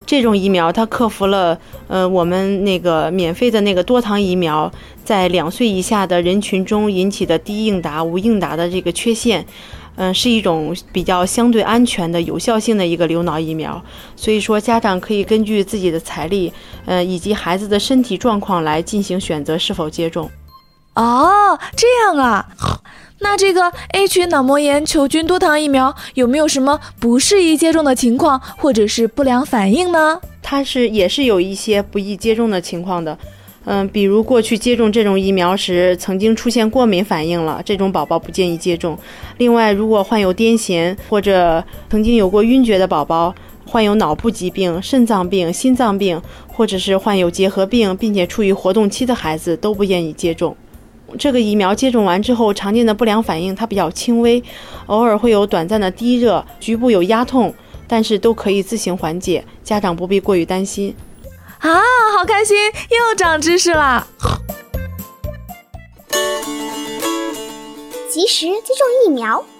这种疫苗它克服了我们那个免费的那个多糖疫苗在2岁以下的人群中引起的低应答、无应答的这个缺陷。是一种比较相对安全的有效性的一个流脑疫苗，所以说家长可以根据自己的财力，以及孩子的身体状况来进行选择是否接种。 哦，这样啊。那这个 A 群脑膜炎球菌多糖疫苗有没有什么不适宜接种的情况或者是不良反应呢？ 它也是有一些不宜接种的情况的。比如过去接种这种疫苗时曾经出现过敏反应了，这种宝宝不建议接种。另外，如果患有癫痫或者曾经有过晕厥的宝宝，患有脑部疾病、肾脏病、心脏病，或者是患有结核病并且处于活动期的孩子都不建议接种。这个疫苗接种完之后，常见的不良反应它比较轻微，偶尔会有短暂的低热，局部有压痛，但是都可以自行缓解，家长不必过于担心。 啊，好开心，又长知识了。 其实接种疫苗